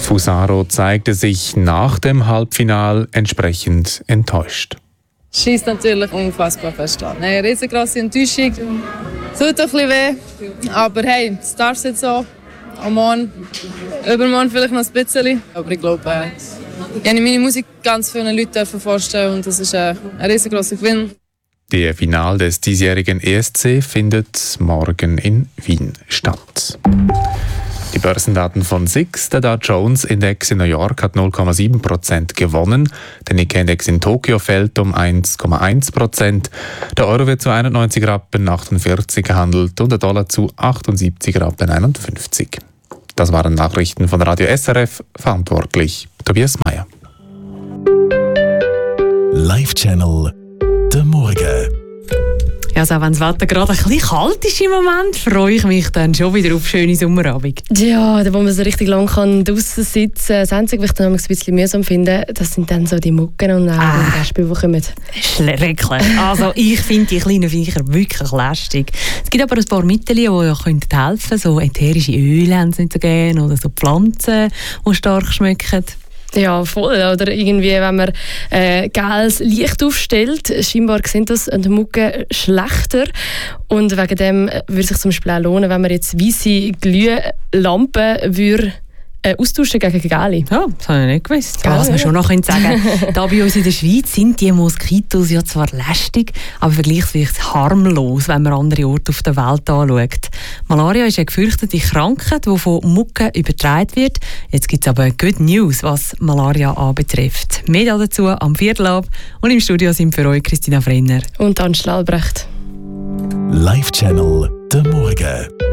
Fusaro zeigte sich nach dem Halbfinal entsprechend enttäuscht. Schießt natürlich unfassbar fest an. Eine riesengroße Enttäuschung. Tut ein bisschen weh. Aber hey, es darf jetzt so. Am Morgen, übermorgen vielleicht noch ein bisschen. Aber ich glaube, ich habe meine Musik ganz vielen Leuten vorstellen und das ist ein riesengroßer Gewinn. Der Final des diesjährigen ESC findet morgen in Wien statt. Die Börsendaten von SIX, der Dow Jones Index in New York hat 0,7% gewonnen, der Nikkei-Index in Tokio fällt um 1,1%, der Euro wird zu 91,48 Rappen gehandelt und der Dollar zu 78,51 Rappen. Das waren Nachrichten von Radio SRF, verantwortlich Tobias Meyer. Live-Channel der Morgen. Ja, also wenn das Wetter gerade ein bisschen kalt ist im Moment, freue ich mich dann schon wieder auf schöne Sommerabend. Ja, da wo man so richtig lang draussen sitzen kann. Das Einzige, was ich dann ein bisschen mühsam finde, das sind dann so die Mucken und die Wespen, die kommen. Schrecklich. Also ich finde die kleinen Viecher wirklich lästig. Es gibt aber ein paar Mittel, die helfen können. So ätherische Öle haben sie nicht so gerne oder so Pflanzen, die stark schmecken. Ja, voll. Oder irgendwie, wenn man gelbes Licht aufstellt, scheinbar sehen das die Mucken schlechter. Und wegen dem würde es sich zum Beispiel auch lohnen, wenn man jetzt weisse Glühlampen austauschen gegen gelbe. Ja, das habe ich nicht gewusst. Ja, was wir schon noch sagen können, da bei uns in der Schweiz sind die Moskitos ja zwar lästig, aber vergleichsweise harmlos, wenn man andere Orte auf der Welt anschaut. Malaria ist eine gefürchtete Krankheit, die von Mucken übertragen wird. Jetzt gibt es aber Good News, was Malaria anbetrifft. Mehr dazu am 4:00 und im Studio sind für euch Christina Frenner und Angela Albrecht. Live-Channel der Morgen.